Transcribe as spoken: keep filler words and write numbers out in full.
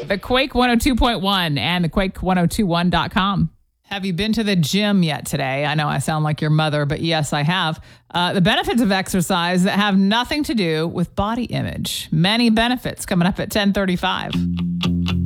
The Quake one oh two point one and the Quake ten twenty-one dot com. Have you been to the gym yet today? I know I sound like your mother, but yes, I have. Uh, the benefits of exercise that have nothing to do with body image. Many benefits coming up at ten thirty-five.